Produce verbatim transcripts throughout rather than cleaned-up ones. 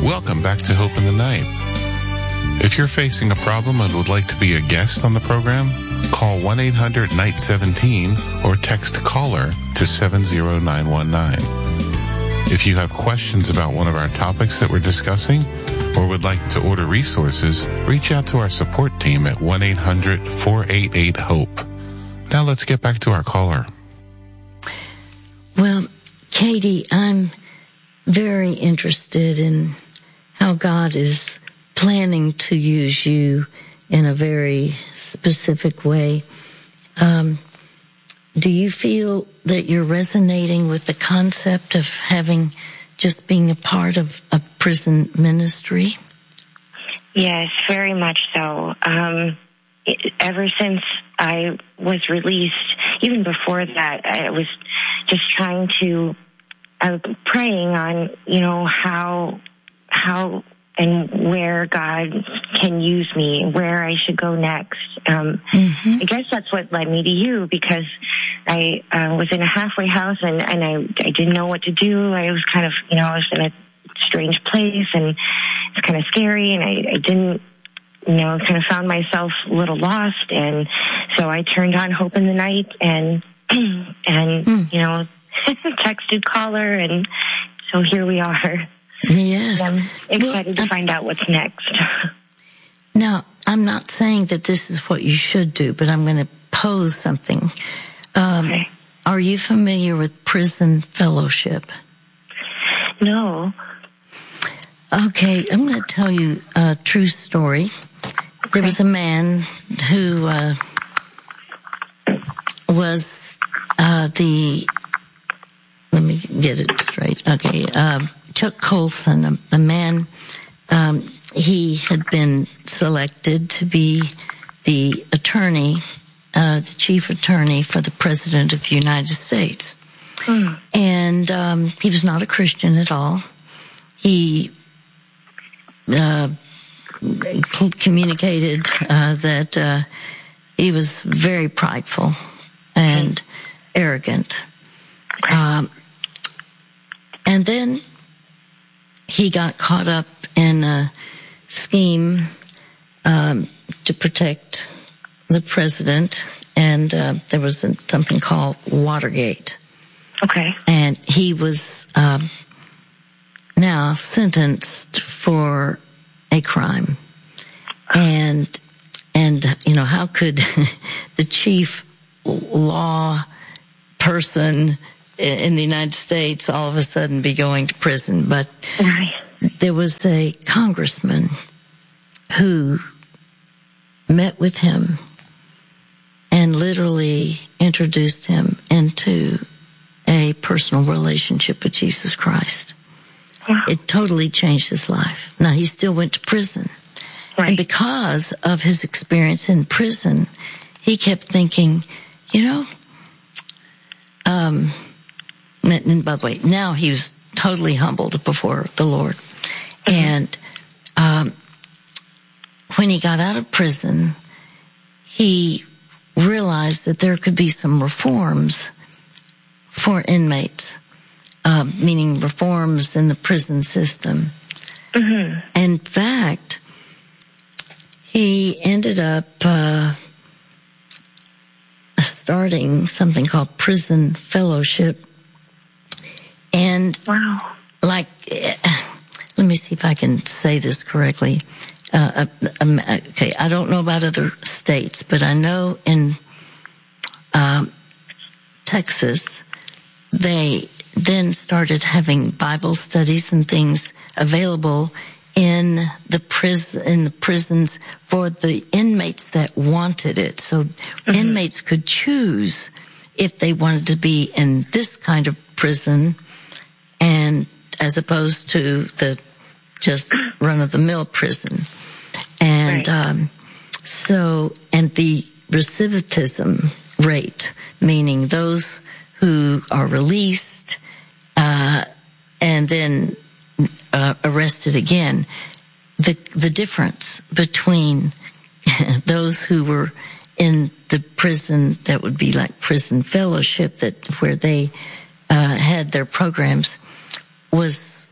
Welcome back to Hope in the Night. If you're facing a problem and would like to be a guest on the program, call one eight hundred N I G H one seven or text CALLER to seven zero nine one nine. If you have questions about one of our topics that we're discussing or would like to order resources, reach out to our support team at one eight hundred four eight eight HOPE. Now let's get back to our caller. Well, Katie, I'm very interested in how God is planning to use you in a very specific way. Um, do you feel that you're resonating with the concept of having just being a part of a prison ministry? Yes, very much so. Um, it, ever since I was released, even before that, I was just trying to, I was praying on, you know, how, how and where God can use me, where I should go next. Um, mm-hmm. I guess that's what led me to you, because I uh, was in a halfway house and, and I, I didn't know what to do. I was kind of, you know, I was in a strange place and it's kind of scary, and I, I didn't, you know, kind of found myself a little lost. And so I turned on Hope in the Night and, and, mm. you know, texted caller, and so here we are. Yes. And I'm excited well, to find out what's next. Now, I'm not saying that this is what you should do, but I'm going to pose something. Um, okay. Are you familiar with prison fellowship? No. Okay, I'm going to tell you a true story. Okay. There was a man who uh, was uh, the, let me get it straight. Okay, uh, Chuck Colson, a, a man, um, he had been selected to be the attorney, uh, the chief attorney for the President of the United States. Mm. And um, he was not a Christian at all. He uh, communicated uh, that uh, he was very prideful and arrogant. Um, and then he got caught up in a scheme um, to protect the president, and uh, there was a, something called Watergate. Okay. And he was um, now sentenced for a crime. And, and you know, how could the chief law person in the United States all of a sudden be going to prison? But right. There was a congressman who met with him and literally introduced him into a personal relationship with Jesus Christ. Wow. It totally changed his life. Now, he still went to prison. Right. And because of his experience in prison, he kept thinking, you know, um, and by the way, now he was totally humbled before the Lord. Mm-hmm. And um, when he got out of prison, he realized that there could be some reforms for inmates, uh, meaning reforms in the prison system. Mm-hmm. In fact, he ended up uh, starting something called Prison Fellowship. And wow. like, let me see if I can say this correctly. Uh, um, okay, I don't know about other states, but I know in uh, Texas, they then started having Bible studies and things available in the prison, in the prisons for the inmates that wanted it. So mm-hmm. inmates could choose if they wanted to be in this kind of prison, and as opposed to the just run-of-the-mill prison. And right. um, so, and the recidivism rate, meaning those who are released uh, and then uh, arrested again, the the difference between those who were in the prison that would be like prison fellowship, that where they uh, had their programs, was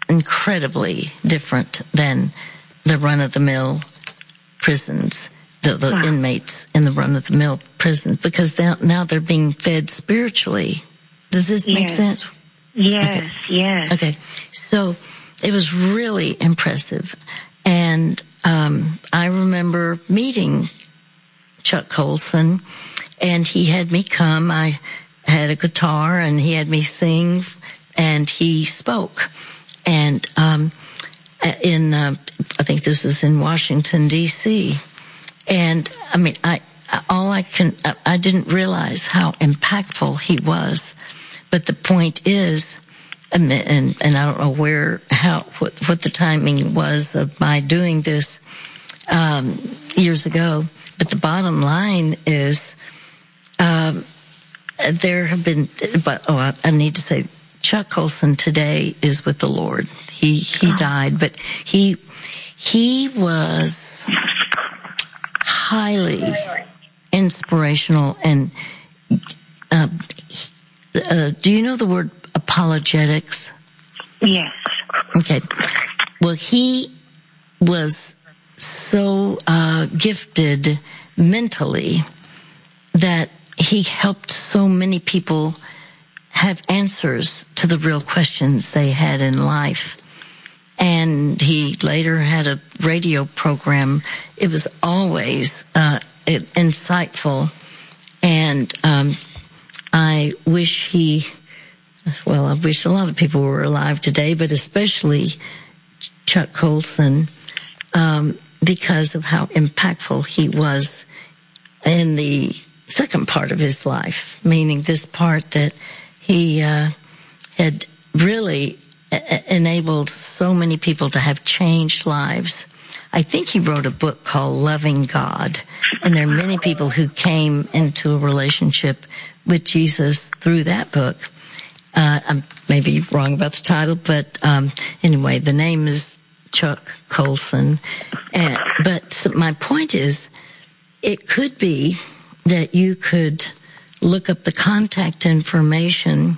incredibly different than the run-of-the-mill prisons, the, the wow. inmates in the run-of-the-mill prisons, because now, now they're being fed spiritually. Does this yes. make sense? Yes, okay. yes. Okay, so it was really impressive. And um, I remember meeting Chuck Colson, and he had me come. I had a guitar, and he had me sing, and he spoke. And um, in, uh, I think this was in Washington, D C And I mean, I all I can, I didn't realize how impactful he was. But the point is, and and, and I don't know where, how, what, what the timing was of my doing this um, years ago. But the bottom line is, um, there have been, but oh, I, I need to say, Chuck Colson today is with the Lord. He he died, but he he was highly inspirational. And uh, uh, do you know the word apologetics? Yes. Okay. Well, he was so uh, gifted mentally that he helped so many people have answers to the real questions they had in life. And he later had a radio program. It was always uh, insightful. And um, I wish he, well, I wish a lot of people were alive today, but especially Chuck Colson, um, because of how impactful he was in the second part of his life, meaning this part that he uh, had really a- enabled so many people to have changed lives. I think he wrote a book called Loving God, and there are many people who came into a relationship with Jesus through that book. Uh, I may be wrong about the title, but um, anyway, the name is Chuck Colson. And, but my point is, it could be that you could look up the contact information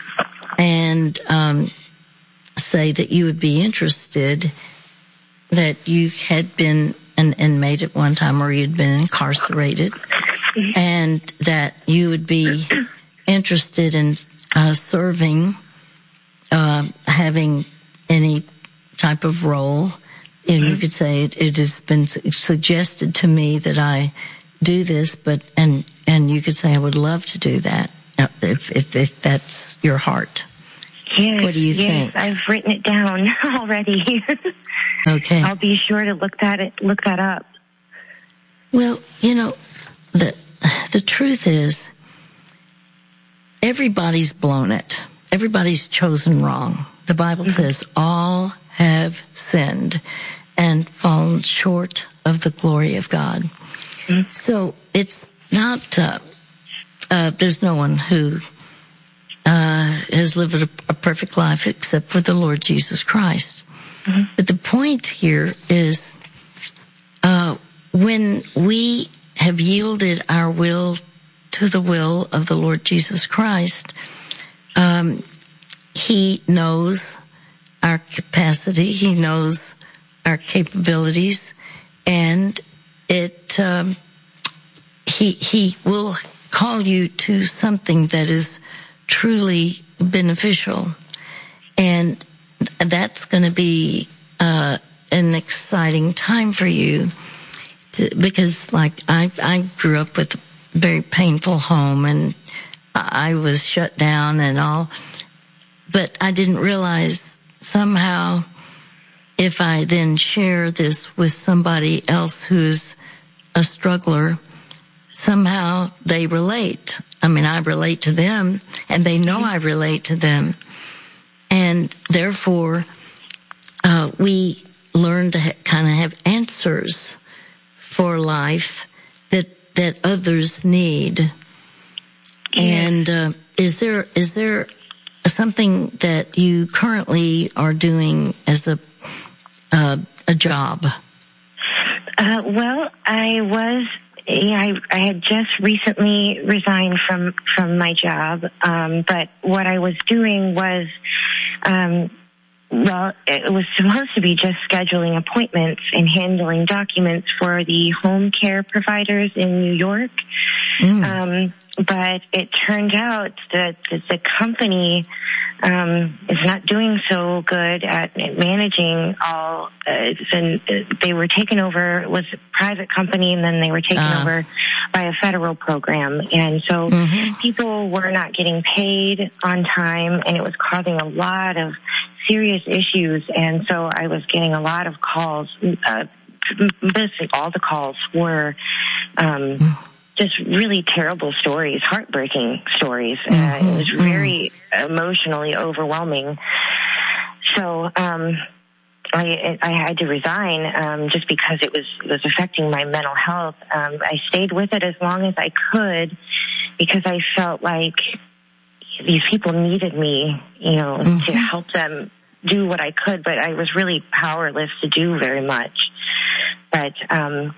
and um, say that you would be interested, that you had been an inmate at one time or you'd been incarcerated, and that you would be interested in uh, serving, uh, having any type of role. And you could say it, it has been su- suggested to me that I do this, but and and you could say I would love to do that if if, if that's your heart. Yes, what do you yes, think? I've written it down already. Okay, I'll be sure to look that it, look that up. Well, you know, the the truth is, everybody's blown it. Everybody's chosen wrong. The Bible mm-hmm. says all have sinned and fallen short of the glory of God. Mm-hmm. So it's not, uh, uh, there's no one who uh, has lived a, a perfect life except for the Lord Jesus Christ. Mm-hmm. But the point here is, uh, when we have yielded our will to the will of the Lord Jesus Christ, um, He knows our capacity, He knows our capabilities, and it um, he he will call you to something that is truly beneficial, and that's going to be uh, an exciting time for you, to, because like I I grew up with a very painful home, and I was shut down and all, but I didn't realize somehow if I then share this with somebody else who's a struggler, somehow they relate. I mean, I relate to them, and they know I relate to them. And therefore, uh, we learn to ha- kind of have answers for life that, that others need. Yeah. And uh, is there is there something that you currently are doing as a uh, a job? Uh, well, I was. Yeah, I, I had just recently resigned from from my job, um, but what I was doing was um, well, it was supposed to be just scheduling appointments and handling documents for the home care providers in New York. Mm. Um, but it turned out that the company um, is not doing so good at managing all. Uh, and they were taken over. It was a private company, and then they were taken uh. over by a federal program. And so mm-hmm. people were not getting paid on time, and it was causing a lot of serious issues. And so I was getting a lot of calls. Uh, basically, all the calls were um, just really terrible stories, heartbreaking stories. Mm-hmm. Uh, it was very emotionally overwhelming. So um, I, I had to resign um, just because it was it was affecting my mental health. Um, I stayed with it as long as I could because I felt like these people needed me, you know, mm-hmm. to help them do what I could, but I was really powerless to do very much. But um,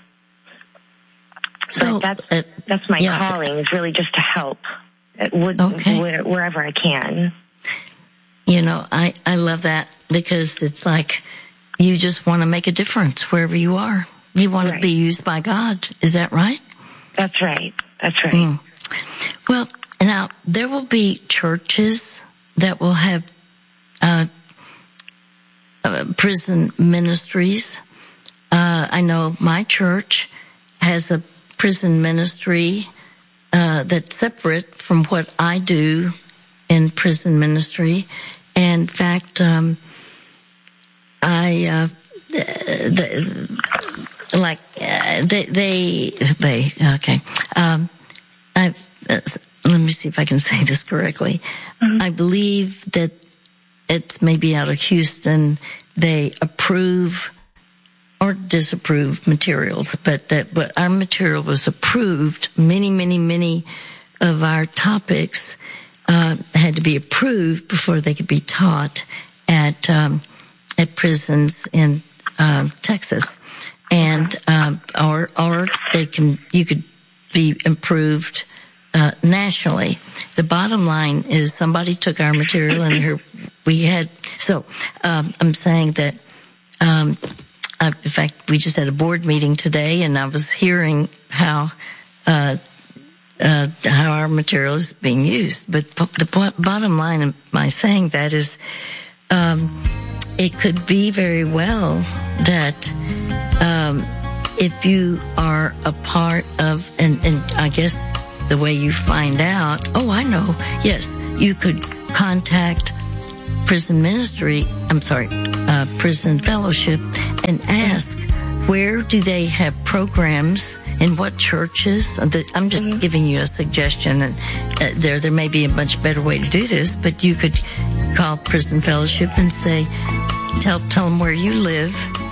so but that's uh, that's my yeah. calling, is really just to help would, okay. where, wherever I can. You know, I, I love that because it's like you just want to make a difference wherever you are. You want right. to be used by God. Is that right? That's right. That's right. Mm. Well, now there will be churches that will have uh, uh, prison ministries. Uh, I know my church has a prison ministry uh, that's separate from what I do in prison ministry. And in fact, um, I, uh, the, like, uh, they, they, they, okay. Um, I, uh, let me see if I can say this correctly. Mm-hmm. I believe that it's maybe out of Houston, they approve or disapprove materials, but that, but our material was approved. Many, many, many of our topics Uh, had to be approved before they could be taught at um, at prisons in uh, Texas, and um, or or they can you could be improved uh, nationally. The bottom line is somebody took our material and here we had. So um, I'm saying that. Um, I, in fact, we just had a board meeting today, and I was hearing how. Uh, Uh, how our material is being used. But the bottom line of my saying that is, um, it could be very well that, um, if you are a part of, and, and I guess the way you find out, oh, I know, yes, you could contact prison ministry, I'm sorry, uh, prison fellowship and ask, where do they have programs? In what churches? I'm just mm-hmm. giving you a suggestion, and uh, there there may be a much better way to do this. But you could call Prison Fellowship and say, tell tell them where you live,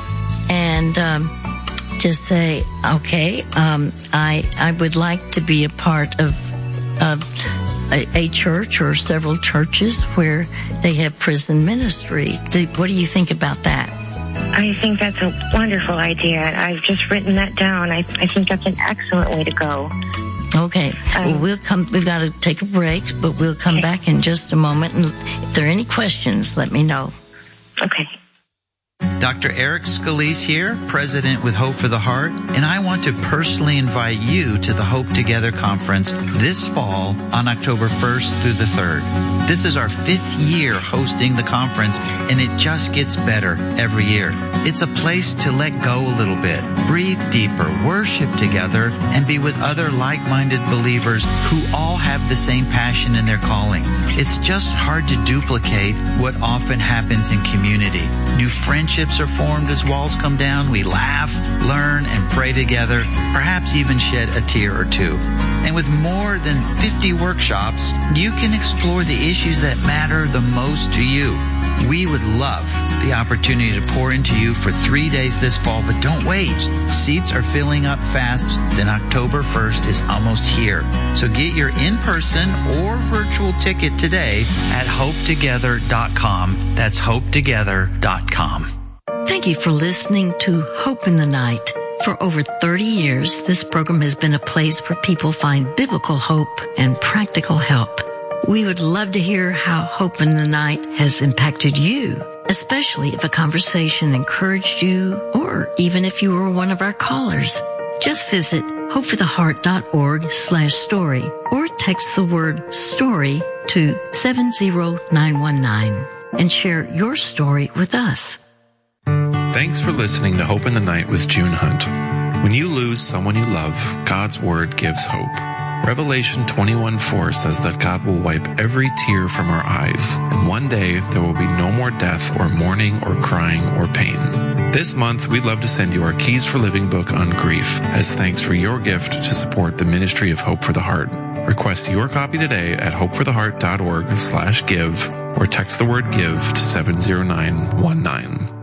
and um, just say, okay, um, I I would like to be a part of of a, a church or several churches where they have prison ministry. Do, what do you think about that? I think that's a wonderful idea. I've just written that down. I, I think that's an excellent way to go. Okay. Um, well, we'll come. We've got to take a break, but we'll come okay. back in just a moment. And if there are any questions, let me know. Okay. Doctor Eric Scalise here, President with Hope for the Heart, and I want to personally invite you to the Hope Together Conference this fall on October first through the third. This is our fifth year hosting the conference, and it just gets better every year. It's a place to let go a little bit, breathe deeper, worship together, and be with other like-minded believers who all have the same passion in their calling. It's just hard to duplicate what often happens in community. New friendships are formed as walls come down. We laugh, learn, and pray together, perhaps even shed a tear or two. And with more than fifty workshops, you can explore the issues that matter the most to you. We would love the opportunity to pour into you for three days this fall, but don't wait. Seats are filling up fast, and October first is almost here. So get your in-person or virtual ticket today at hope together dot com. That's hope together dot com. Thank you for listening to Hope in the Night. For over thirty years, this program has been a place where people find biblical hope and practical help. We would love to hear how Hope in the Night has impacted you especially if a conversation encouraged you or even if you were one of our callers. Just visit hopefortheheart.org slash story or text the word story to seven zero nine one nine and share your story with us. Thanks for listening to Hope in the Night with June Hunt. When you lose someone you love, God's Word gives hope. Revelation twenty-one four says that God will wipe every tear from our eyes, and one day there will be no more death or mourning or crying or pain. This month, we'd love to send you our Keys for Living book on grief as thanks for your gift to support the ministry of Hope for the Heart. Request your copy today at hopefortheheart.org slash give or text the word give to seven zero nine one nine.